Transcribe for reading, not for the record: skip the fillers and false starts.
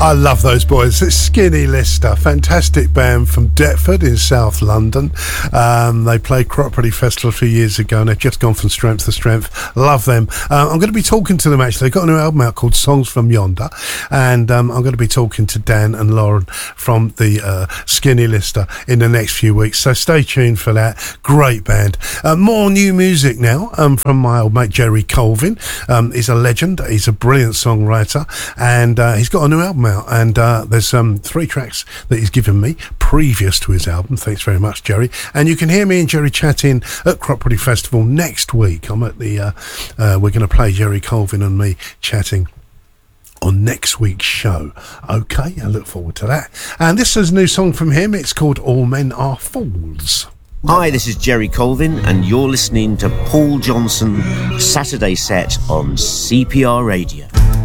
I love those boys. It's Skinny Lister, fantastic band from Deptford in South London. They played Cropredy Festival a few years ago and they've just gone from strength to strength. Love them. I'm going to be talking to them actually. They've got a new album out called Songs from Yonder, and I'm going to be talking to Dan and Lauren from the Skinny Lister in the next few weeks. So stay tuned for that. Great band. More new music now from my old mate Jerry Colvin. He's a legend. He's a brilliant songwriter, and he's got a new album out, and there's 3 tracks that he's given me previous to his album. Thanks very much, Jerry. And you can hear me and Jerry chatting at Cropredy Festival next week. I'm at the we're going to play Jerry Colvin and me chatting on next week's show. Okay, I look forward to that. And this is a new song from him. It's called All Men Are Fools. Hi, this is Jerry Colvin, and you're listening to Paul Johnson Saturday Set on CPR Radio.